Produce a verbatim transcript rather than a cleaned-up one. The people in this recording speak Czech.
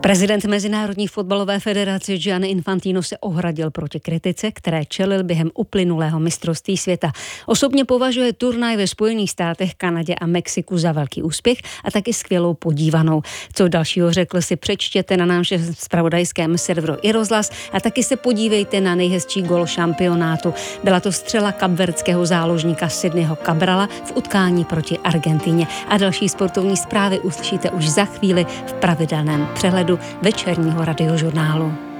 Prezident Mezinárodní fotbalové federace Gianni Infantino se ohradil proti kritice, které čelil během uplynulého mistrovství světa. Osobně považuje turnaj ve Spojených státech, Kanadě a Mexiku za velký úspěch a taky skvělou podívanou. Co dalšího řekl, si přečtěte na našem zpravodajském serveru iRozhlas a taky se podívejte na nejhezčí gól šampionátu. Byla to střela kapverdského záložníka Sidneyho Cabrala v utkání proti Argentíně. A další sportovní zprávy uslyšíte už za chvíli v pravidelném přehledu večerního radiožurnálu.